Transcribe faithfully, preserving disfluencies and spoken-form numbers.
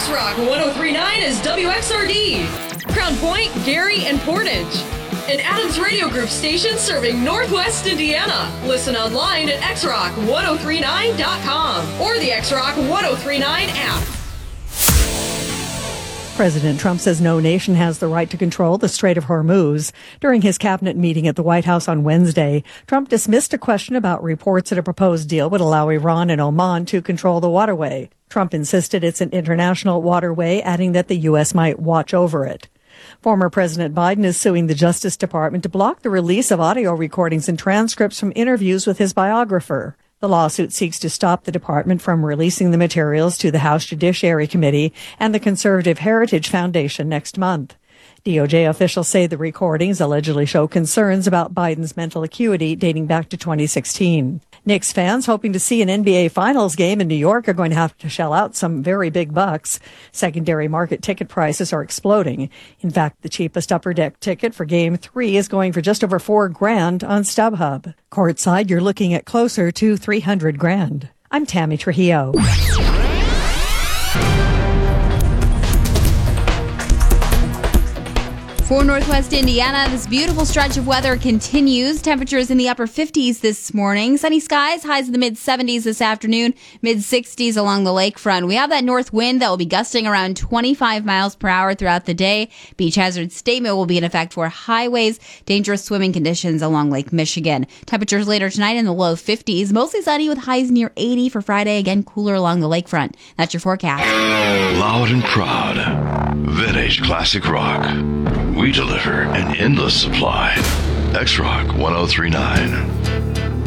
X-Rock one oh three point nine is W X R D. Crown Point, Gary, and Portage. An Adams Radio Group station serving Northwest Indiana. Listen online at x rock ten thirty-nine dot com or the X-Rock ten thirty-nine app. President Trump says no nation has the right to control the Strait of Hormuz. During his cabinet meeting at the White House on Wednesday, Trump dismissed a question about reports that a proposed deal would allow Iran and Oman to control the waterway. Trump insisted it's an international waterway, adding that the U S might watch over it. Former President Biden is suing the Justice Department to block the release of audio recordings and transcripts from interviews with his biographer. The lawsuit seeks to stop the department from releasing the materials to the House Judiciary Committee and the Conservative Heritage Foundation next month. D O J officials say the recordings allegedly show concerns about Biden's mental acuity dating back to twenty sixteen. Knicks fans hoping to see an N B A Finals game in New York are going to have to shell out some very big bucks. Secondary market ticket prices are exploding. In fact, the cheapest upper deck ticket for Game three is going for just over four grand on StubHub. Courtside, you're looking at closer to three hundred grand. I'm Tammy Trujillo. For Northwest Indiana, this beautiful stretch of weather continues. Temperatures in the upper fifties this morning. Sunny skies, highs in the mid seventies this afternoon, mid sixties along the lakefront. We have that north wind that will be gusting around twenty-five miles per hour throughout the day. Beach hazard statement will be in effect for highways, dangerous swimming conditions along Lake Michigan. Temperatures later tonight in the low fifties, mostly sunny with highs near eighty for Friday, again cooler along the lakefront. That's your forecast. Loud and proud, Vintage Classic Rock. We deliver an endless supply. X-Rock ten thirty-nine.